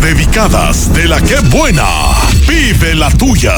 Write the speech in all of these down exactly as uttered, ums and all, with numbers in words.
dedicadas de la que buena. Vive la tuya.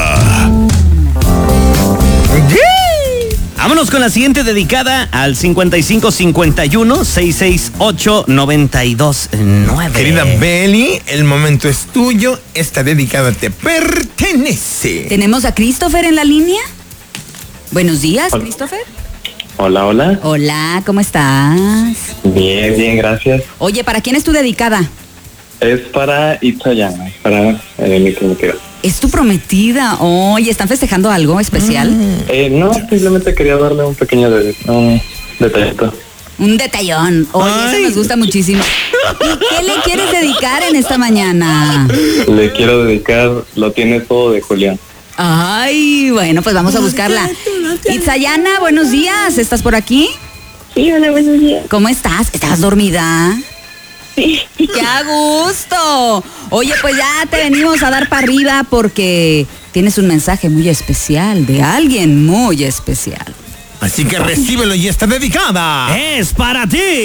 Vámonos con la siguiente dedicada al cincuenta y cinco cincuenta y uno, seiscientos sesenta y ocho, noventa y dos nueve. Querida Beli, el momento es tuyo. Esta dedicada te pertenece. ¿Tenemos a Christopher en la línea? Buenos días, Hola. Christopher. Hola, hola. Hola, ¿cómo estás? Bien, bien, gracias. Oye, ¿para quién es tu dedicada? Es para Itzayana, para eh, mi prometida. ¿Es tu prometida? Oye, ¿están festejando algo especial? Eh, no, simplemente quería darle un pequeño de, un detallito. Un detallón. Oye, Ay. eso nos gusta muchísimo. ¿Y qué le quieres dedicar en esta mañana? Le quiero dedicar Lo Tienes Todo de Julián. Ay, bueno, pues vamos a buscarla. Itzayana, buenos días. ¿Estás por aquí? Sí, hola, buenos días. ¿Cómo estás? ¿Estás dormida? Sí. ¡Qué a gusto! Oye, pues ya te venimos a dar para arriba porque tienes un mensaje muy especial de alguien muy especial. Así que recíbelo y está dedicada. Es para ti.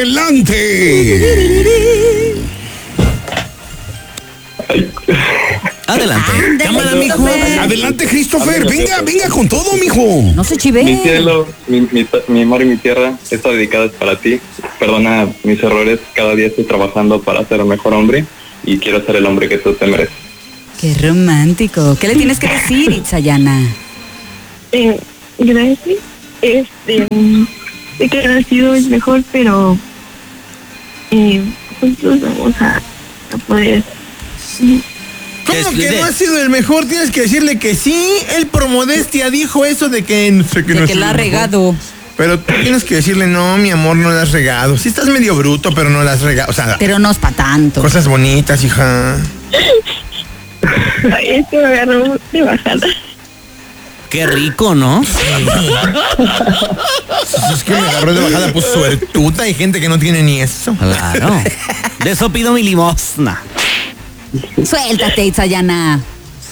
¡Adelante! Adelante. Ándale, Cámara, mijo. Christopher. Adelante, Christopher. Venga, venga con todo, mijo. No se chive. Mi cielo, mi, mi, mi mar y mi tierra, esta dedicada es para ti. Perdona mis errores, cada día estoy trabajando para ser un mejor hombre y quiero ser el hombre que tú te mereces. Qué romántico. ¿Qué le tienes que decir, Itzayana? Eh, gracias. Este, mm, sé que no ha sido el mejor, pero eh, juntos vamos a, a poder. ¿Cómo Es- que de- no ha sido el mejor? Tienes que decirle que sí. Él por modestia dijo eso de que no sé que no De ha que sido la ha el mejor. regado. Pero tú tienes que decirle, no, mi amor, no la has regado. Sí estás medio bruto, pero no la has regado. O sea, Pero no es para tanto. cosas bonitas, hija. Ay, es que me agarró de bajada. Qué rico, ¿no? Es que me agarró de bajada, pues suertuta. Hay gente que no tiene ni eso. Claro. De eso pido mi limosna. Suéltate, Itzayana.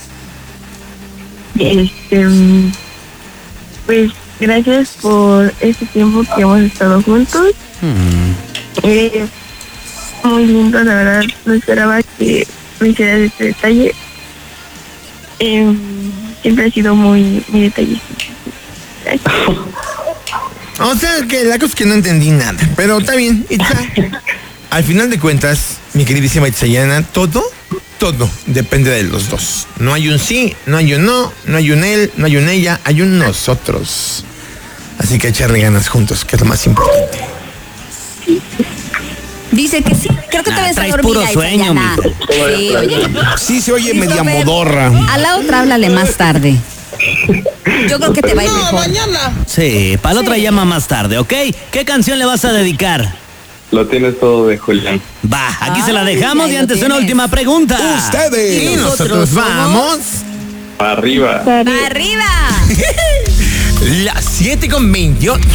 Este, mm, pues gracias por este tiempo que hemos estado juntos. Eh, muy lindo, la verdad. No esperaba que me hicieras este detalle. Eh, siempre ha sido muy, muy detallista. Gracias. O sea, que la cosa es que no entendí nada. Pero está bien, Itza. Al final de cuentas, mi queridísima Itzayana, todo, todo depende de los dos. No hay un sí, no hay un no, no hay un él, no hay un ella, hay un nosotros. Así que echarle ganas juntos, que es lo más importante. Dice que sí. Creo que Ah, todavía está traes dormida, puro sueño, Itzayana. mijo. Sí, oye. Sí, se oye media Christopher, modorra. A la otra háblale más tarde. Yo creo que te va a ir mejor. Sí, para la otra llama más tarde, ¿ok? ¿Qué canción le vas a dedicar? Lo Tienes Todo de Julián. Va, aquí se la Ay, dejamos ya y lo antes una tienes. última pregunta. Y Ustedes. nosotros vamos. Arriba. ¡Arriba! Las siete con veintiocho.